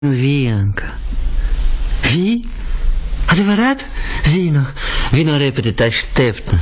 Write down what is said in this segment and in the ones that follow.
Nu vii încă. Vii? Adevărat? Vino repede, te aștept.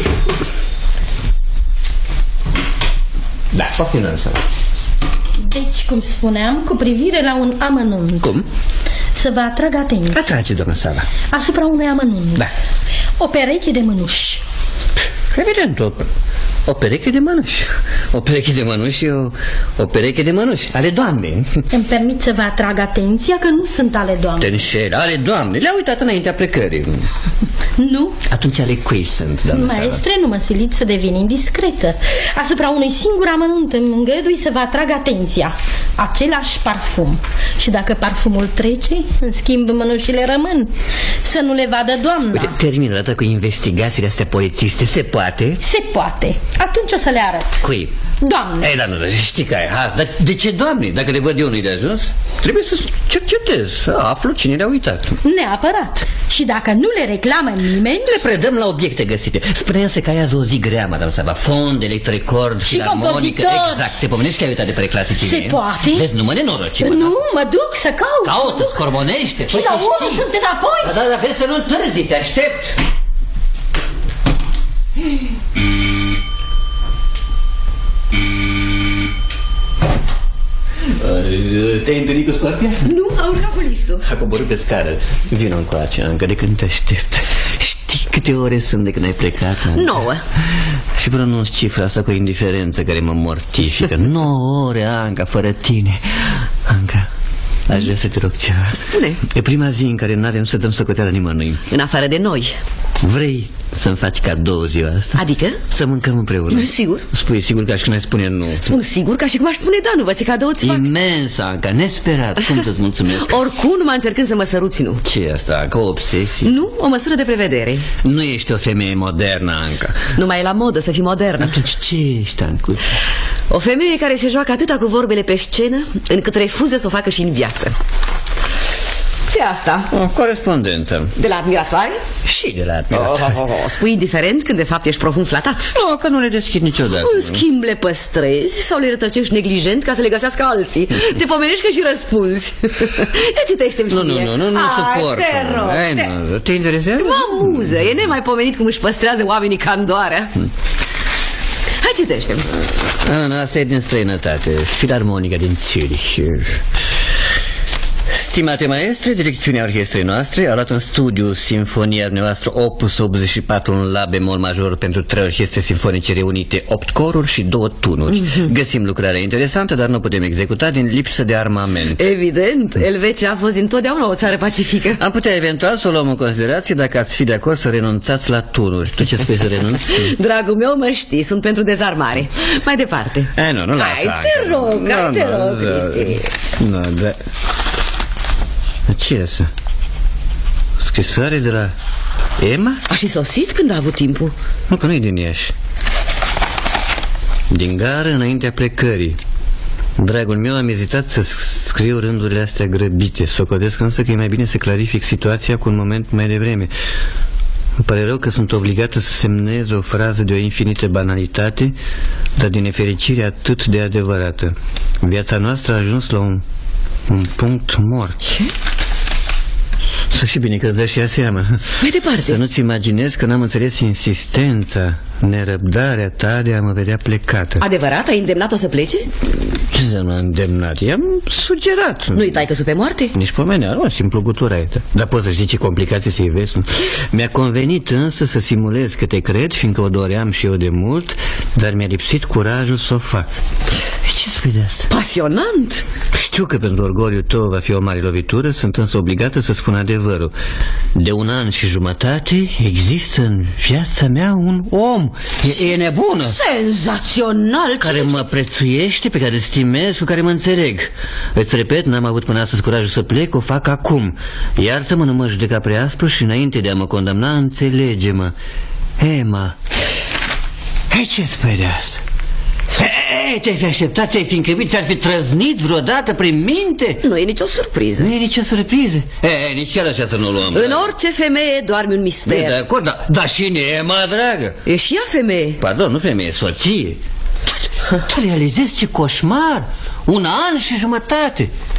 Da, poate nu înseamnă. Deci, cum spuneam, cu privire la un amănunt. Cum? Să vă atrag atenția. Atrage, doamna Sara. Asupra unui amănunt. Da. O pereche de mânuși. Evident, o pereche de mănuși. O pereche de mănuși, o pereche de mănuși. Ale doamnei. Îmi permit să vă atrag atenția că nu sunt ale doamnei. Te înșeli, ale doamnei. Le-a uitat înaintea plecării. Nu. Atunci ale cui sunt, doamna Sara? Maestre, nu mă siliți să devin indiscretă. Asupra unui singur amănunt îmi îngădui să vă atrag atenția. Același parfum. Și dacă parfumul trece, în schimb mănușile rămân. Să nu le vadă doamna. Uite, termin o dată cu investigațiile astea polițiste. Se poate? Se poate. Atunci o să le arăt. Cui? Doamne. Ei, dar nu, știi că ai haz. Dar de ce, doamne? Dacă le văd eu nu-i de ajuns, trebuie să cercetez, să aflu cine le-a uitat. Neapărat. Și dacă nu le reclamă nimeni, le predăm la obiecte găsite. Spune însă că ai azi o zi grea, madame Sava. Fond, electrorecord, filarmonică. Exact. Te pomenești că ai uitat de preclasici. Se poate. Vezi, nu mă nenoroci. Nu, mă duc să caut. Caută, scormonește. Și la unul sunt înapoi. Da, vezi să nu întârzi, te aștept. Te-ai întâlnit cu Scorpia? Nu, a urcat cu liftul. A coborât pe scară. Vino încoace, Anca, de când te aștept. Știi câte ore sunt de când ai plecat, Anca? 9. Și pronunț cifra asta cu indiferență care mă mortifică. 9 ore, Anca, fără tine. Anca, aș vrea să te rog ceva. Spune. E prima zi în care n-avem să dăm socoteală nimănui. În afară de noi. Vrei să-mi faci cadou ziua asta? Adică? Să mâncăm împreună. Sigur. Spui sigur ca și când ai spune nu. Spun sigur ca și cum aș spune da, nu văd ce cadou îți fac. Imens, Anca, nesperat. Cum să-ți mulțumesc? Oricum numai încercând să mă săruți, nu. Ce e asta, Anca? O obsesie? Nu, o măsură de prevedere. Nu ești o femeie modernă, Anca. Nu mai e la modă să fii modernă. Atunci ce ești, Ancuța? O femeie care se joacă atâta cu vorbele pe scenă încât refuză să o facă și în viață. Ce asta? O corespondență. De la admiratoare? Și de la admiratoare. Spui indiferent când de fapt ești profund flatat. Nu, că nu le deschid niciodată. În schimb le păstrezi sau le rătăcești neglijent ca să le găsească alții. Te pomenești că și răspunzi. Ia citește-mi și mie. Nu suport. Te rog. Te interesează? Mă amuză, e nemaipomenit cum își păstrează oamenii candoarea. Hai, citește-mi. Asta e din străinătate. Filarmonica din Zurich. Stimate maestre, direcțiunea orchestrei noastre a luat în studiu sinfonia noastră opus 84 în la bemol major pentru 3 orchestre sinfonice reunite, 8 coruri și 2 tunuri. Găsim lucrarea interesantă, dar nu putem executa din lipsă de armament. Evident, Elveția a fost dintotdeauna o țară pacifică. Am putea eventual să o luăm în considerație dacă ați fi de acord să renunțați la tunuri. Tu ce spui, să renunți? Dragul meu, mă știi, sunt pentru dezarmare. Mai departe. Nu lasă. Hai, te rog, Cristi. Nu, da. Ce e asta? Scrisoare de la Emma? A și sosit când a avut timpul? Nu, că nu e din Iași. Din gară înaintea plecării. Dragul meu, am ezitat să scriu rândurile astea grăbite. Socotesc însă că e mai bine să clarific situația cu un moment mai devreme. Îmi pare rău că sunt obligată să semnez o frază de o infinită banalitate, dar din nefericire atât de adevărată. Viața noastră a ajuns la un punct mort. Ce? Să fii bine că îți dă și ea seama. Mai departe. Să nu-ți imaginezi că n-am înțeles insistența, nerăbdarea ta de a mă vedea plecată. Adevărat? Ai îndemnat-o să plece? Ce înseamnă îndemnat? I-am sugerat. Nu-i taică-su pe moarte? Nici pomenea, nu, simplu gutura e. Dar poți să știi ce complicații să-i vezi. Mi-a convenit însă să simulez că te cred, fiindcă o doream și eu de mult, dar mi-a lipsit curajul să o fac. Ce spui de asta? Pasionant! Știu că pentru orgoliul tău va fi o mare lovitură, sunt însă obligată să spun adevărul. De 1 an și jumătate există în viața mea un om. E nebună. Senzațional! Care mă prețuiește, pe care îl stimez, cu care mă înțeleg. Îți repet, n-am avut până astăzi curajul să plec, o fac acum. Iartă-mă, nu mă judeca prea aspru și înainte de a mă condamna, înțelege-mă. Emma, ce spui de asta? Te-ai fi așteptat, ți-ai fi încăpit, ți-ar fi trăznit vreodată prin minte? Nu e nicio surpriză. Nu e nicio surpriză? Nici chiar așa să nu o luăm. În orice femeie doarme un mister. De acord, dar și în Emma, dragă. E și ea femeie. Pardon, nu femeie, soție. Tu realizezi ce coșmar? 1 an și jumătate.